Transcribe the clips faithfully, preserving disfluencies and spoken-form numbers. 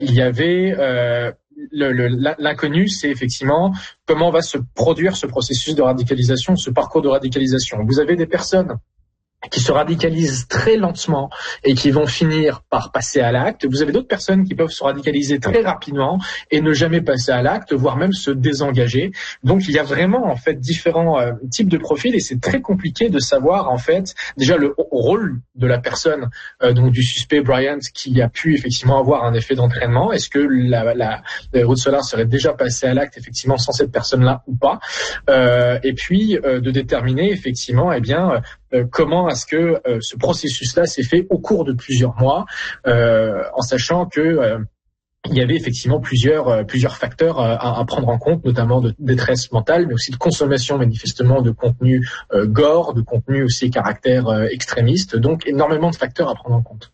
il y avait euh, le, le, l'inconnu, c'est effectivement comment va se produire ce processus de radicalisation, ce parcours de radicalisation. Vous avez des personnes qui se radicalisent très lentement et qui vont finir par passer à l'acte. Vous avez d'autres personnes qui peuvent se radicaliser très rapidement et ne jamais passer à l'acte, voire même se désengager. Donc il y a vraiment en fait différents euh, types de profils et c'est très compliqué de savoir en fait déjà le rôle de la personne, euh, donc du suspect Bryant, qui a pu effectivement avoir un effet d'entraînement. Est-ce que la, la, la Ruth Solar serait déjà passée à l'acte effectivement sans cette personne-là ou pas, euh, et puis euh, de déterminer effectivement eh bien euh, comment est-ce que euh, ce processus-là s'est fait au cours de plusieurs mois, euh, en sachant que euh, il y avait effectivement plusieurs euh, plusieurs facteurs euh, à, à prendre en compte, notamment de détresse mentale, mais aussi de consommation manifestement de contenu euh, gore, de contenu aussi caractère euh, extrémiste. Donc énormément de facteurs à prendre en compte.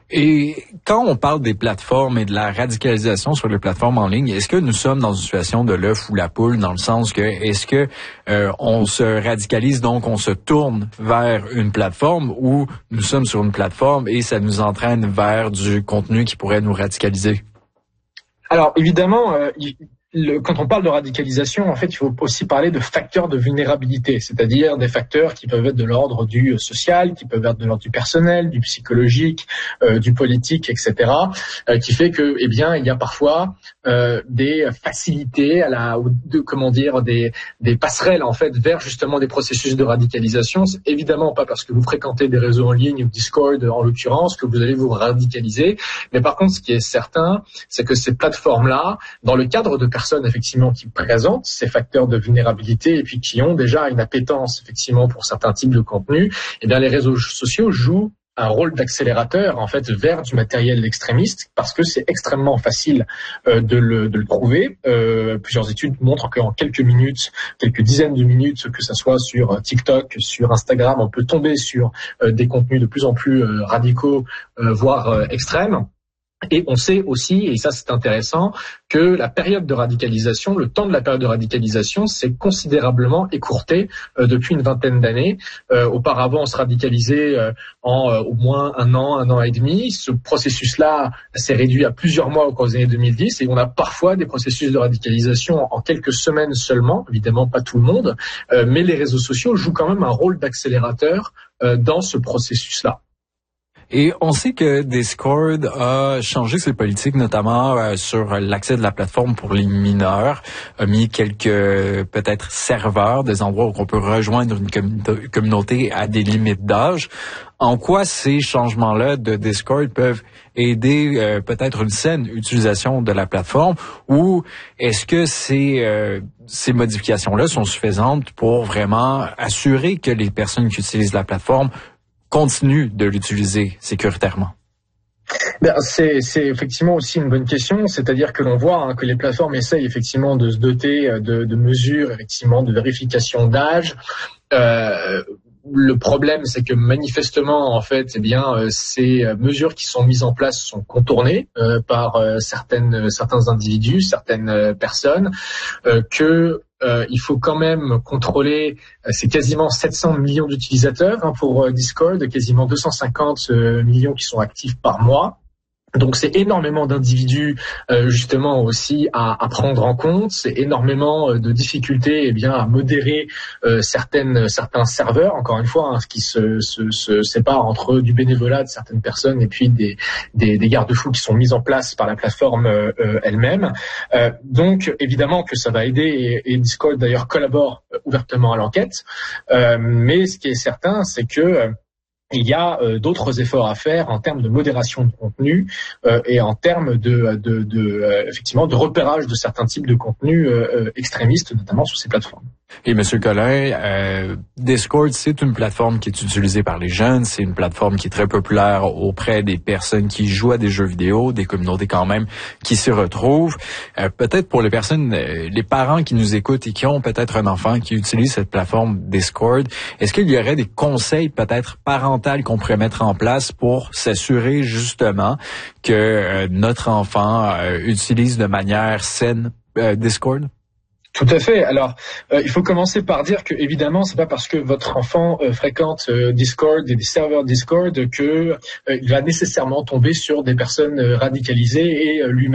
Et quand on parle des plateformes et de la radicalisation sur les plateformes en ligne, est-ce que nous sommes dans une situation de l'œuf ou la poule, dans le sens que est-ce que euh, on se radicalise, donc on se tourne vers une plateforme, ou nous sommes sur une plateforme et ça nous entraîne vers du contenu qui pourrait nous radicaliser? Alors évidemment, euh, il... Le, quand on parle de radicalisation, en fait, il faut aussi parler de facteurs de vulnérabilité, c'est-à-dire des facteurs qui peuvent être de l'ordre du social, qui peuvent être de l'ordre du personnel, du psychologique, euh, du politique, et cetera, euh, qui fait que, eh bien, il y a parfois euh, des facilités à la, de, comment dire, des, des passerelles en fait vers justement des processus de radicalisation. C'est évidemment pas parce que vous fréquentez des réseaux en ligne ou Discord en l'occurrence que vous allez vous radicaliser, mais par contre, ce qui est certain, c'est que ces plateformes-là, dans le cadre de personnes effectivement qui présentent ces facteurs de vulnérabilité et puis qui ont déjà une appétence effectivement pour certains types de contenus, eh bien les réseaux sociaux jouent un rôle d'accélérateur en fait vers du matériel extrémiste parce que c'est extrêmement facile euh, de, le, de le trouver. Euh, plusieurs études montrent qu'en quelques minutes, quelques dizaines de minutes, que ça soit sur TikTok, sur Instagram, on peut tomber sur euh, des contenus de plus en plus euh, radicaux, euh, voire euh, extrêmes. Et on sait aussi, et ça c'est intéressant, que la période de radicalisation, le temps de la période de radicalisation s'est considérablement écourté euh, depuis une vingtaine d'années. Euh, auparavant, on se radicalisait euh, en euh, au moins un an, un an et demi. Ce processus-là s'est réduit à plusieurs mois au cours des années deux mille dix et on a parfois des processus de radicalisation en quelques semaines seulement, évidemment pas tout le monde, euh, mais les réseaux sociaux jouent quand même un rôle d'accélérateur euh, dans ce processus-là. Et on sait que Discord a changé ses politiques, notamment euh, sur l'accès de la plateforme pour les mineurs, a mis quelques euh, peut-être serveurs, des endroits où on peut rejoindre une communauté, communauté à des limites d'âge. En quoi ces changements-là de Discord peuvent aider euh, peut-être une saine utilisation de la plateforme, ou est-ce que ces euh, ces modifications-là sont suffisantes pour vraiment assurer que les personnes qui utilisent la plateforme continue de l'utiliser sécuritairement? Ben, c'est, c'est effectivement aussi une bonne question, c'est-à-dire que l'on voit hein, que les plateformes essayent effectivement de se doter de, de mesures effectivement de vérification d'âge. Euh, le problème, c'est que manifestement, en fait, eh bien, euh, ces mesures qui sont mises en place sont contournées euh, par euh, certaines, certains individus, certaines euh, personnes, euh, que Euh, il faut quand même contrôler, euh, c'est quasiment sept cents millions d'utilisateurs hein, pour euh, Discord, quasiment deux cent cinquante euh, millions qui sont actifs par mois. Donc c'est énormément d'individus euh, justement aussi à, à prendre en compte, c'est énormément euh, de difficultés eh bien à modérer euh, certaines certains serveurs, encore une fois, hein, ce qui se, se, se sépare entre du bénévolat de certaines personnes et puis des des, des garde-fous qui sont mis en place par la plateforme euh, euh, elle-même. Euh, donc évidemment que ça va aider et, et Discord d'ailleurs collabore ouvertement à l'enquête. Euh, mais ce qui est certain, c'est que euh, il y a euh, d'autres efforts à faire en termes de modération de contenu euh, et en termes de, de, de euh, effectivement de repérage de certains types de contenus euh, extrémistes, notamment sur ces plateformes. Et Monsieur Collin, euh, Discord, c'est une plateforme qui est utilisée par les jeunes, c'est une plateforme qui est très populaire auprès des personnes qui jouent à des jeux vidéo, des communautés quand même qui s'y retrouvent. Euh, peut-être pour les personnes, euh, les parents qui nous écoutent et qui ont peut-être un enfant qui utilise cette plateforme Discord, est-ce qu'il y aurait des conseils peut-être parentaux qu'on pourrait mettre en place pour s'assurer justement que euh, notre enfant euh, utilise de manière saine euh, Discord? Tout à fait. Alors, euh, il faut commencer par dire que évidemment, c'est pas parce que votre enfant euh, fréquente euh, Discord et des serveurs Discord que euh, il va nécessairement tomber sur des personnes euh, radicalisées et euh, lui-même